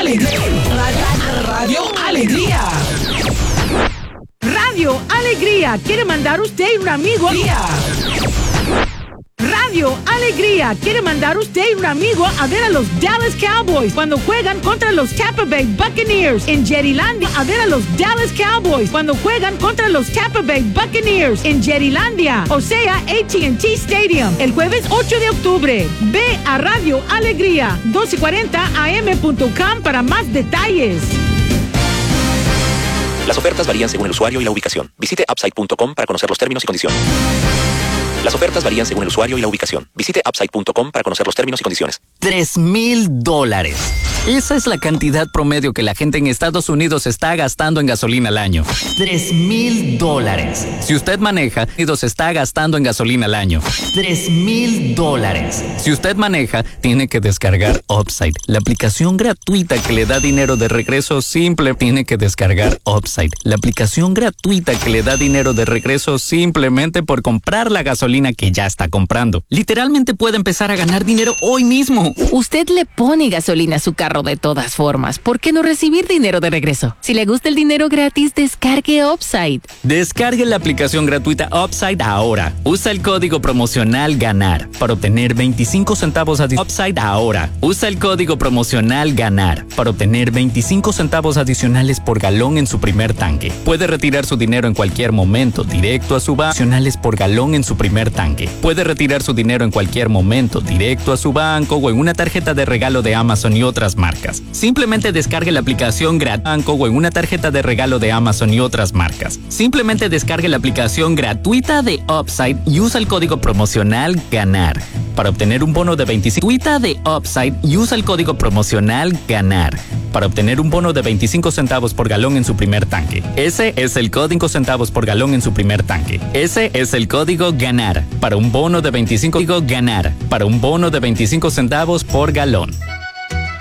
Alegría. Radio Alegría. Radio Alegría quiere mandar usted y un amigo. Radio Alegría quiere mandar usted y un amigo a ver a los Dallas Cowboys cuando juegan contra los Tampa Bay Buccaneers en Jerrylandia. A ver a los Dallas Cowboys cuando juegan contra los Tampa Bay Buccaneers en Jerrylandia, o sea, AT&T Stadium, el jueves 8 de octubre. Ve a Radio Alegría 1240am.com para más detalles. Las ofertas varían según el usuario y la ubicación. Visite upside.com para conocer los términos y condiciones. Las ofertas varían según el usuario y la ubicación. Visite upside.com para conocer los términos y condiciones. $3,000. Esa es la cantidad promedio que la gente en Estados Unidos está gastando en gasolina al año. $3,000. Si usted maneja, se está gastando en gasolina al año. $3,000. Si usted maneja, tiene que descargar Upside, la aplicación gratuita que le da dinero de regreso simple. Tiene que descargar Upside, la aplicación gratuita que le da dinero de regreso simplemente por comprar la gasolina que ya está comprando. Literalmente puede empezar a ganar dinero hoy mismo. Usted le pone gasolina a su carro de todas formas. ¿Por qué no recibir dinero de regreso? Si le gusta el dinero gratis, descargue Upside. Descargue la aplicación gratuita Upside ahora. Usa el código promocional GANAR para obtener 25 centavos adicionales. Upside ahora. Usa el código promocional GANAR para obtener 25 centavos adicionales por galón en su primer tanque. Puede retirar su dinero en cualquier momento directo a su banco. Adicionales por galón en su primer tanque. Puede retirar su dinero en cualquier momento directo a su banco o en una tarjeta de regalo de Amazon y otras marcas. Simplemente descargue la aplicación banco o en una tarjeta de regalo de Amazon y otras marcas. Simplemente descargue la aplicación gratuita de Upside y usa el código promocional GANAR para obtener un bono de 25 gratuita de Upside y usa el código promocional GANAR para obtener un bono de 25 centavos por galón en su primer tanque. Ese es el código centavos por galón en su primer tanque. Ese es el código GANAR para un bono de 25 centavos por galón.